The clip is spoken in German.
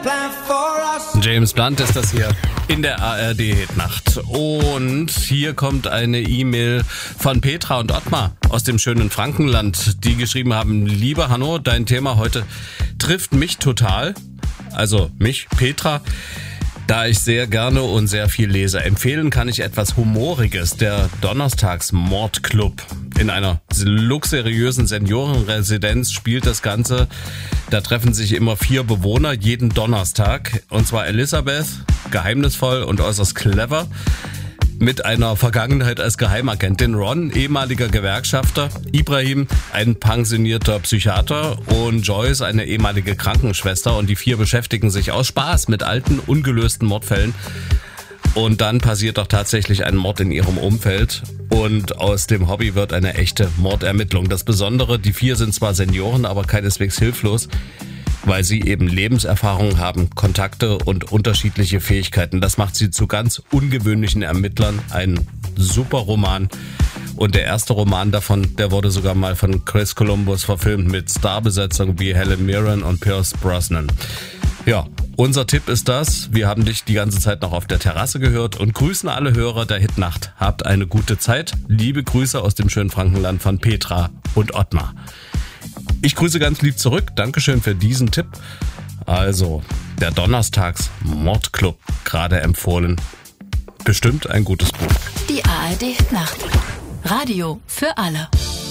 James Blunt ist das hier in der ARD-Nacht. Und hier kommt eine E-Mail von Petra und Ottmar aus dem schönen Frankenland, die geschrieben haben: Lieber Hanno, dein Thema heute trifft mich total. Also mich, Petra, da ich sehr gerne und sehr viel lese. Empfehlen kann ich etwas Humoriges, der Donnerstags-Mordclub. In einer luxuriösen Seniorenresidenz spielt das Ganze. Da treffen sich immer 4 Bewohner jeden Donnerstag. Und zwar Elisabeth, geheimnisvoll und äußerst clever, mit einer Vergangenheit als Geheimagentin, Ron, ehemaliger Gewerkschafter, Ibrahim, ein pensionierter Psychiater und Joyce, eine ehemalige Krankenschwester. Und die 4 beschäftigen sich aus Spaß mit alten, ungelösten Mordfällen. Und dann passiert doch tatsächlich ein Mord in ihrem Umfeld und aus dem Hobby wird eine echte Mordermittlung. Das Besondere, die 4 sind zwar Senioren, aber keineswegs hilflos, weil sie eben Lebenserfahrung haben, Kontakte und unterschiedliche Fähigkeiten. Das macht sie zu ganz ungewöhnlichen Ermittlern. Ein super Roman. Und der erste Roman davon, der wurde sogar mal von Chris Columbus verfilmt mit Starbesetzung wie Helen Mirren und Pierce Brosnan. Ja, unser Tipp ist das. Wir haben dich die ganze Zeit noch auf der Terrasse gehört und grüßen alle Hörer der Hitnacht. Habt eine gute Zeit. Liebe Grüße aus dem schönen Frankenland von Petra und Ottmar. Ich grüße ganz lieb zurück. Dankeschön für diesen Tipp. Also, der Donnerstags-Mordclub, gerade empfohlen. Bestimmt ein gutes Buch. Die ARD Hitnacht. Radio für alle.